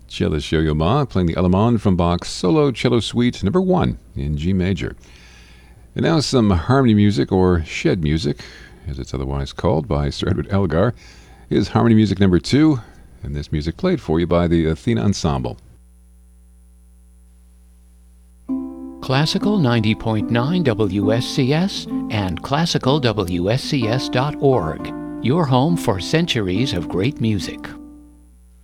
Cello Yo Ma playing the Allemande from Bach's Solo Cello Suite Number 1 in G major. And now some harmony music, or shed music, as it's otherwise called, by Sir Edward Elgar. Is Harmony Music Number 2, and this music played for you by the Athena Ensemble. Classical 90.9 WSCS and classicalwscs.org. Your home for centuries of great music.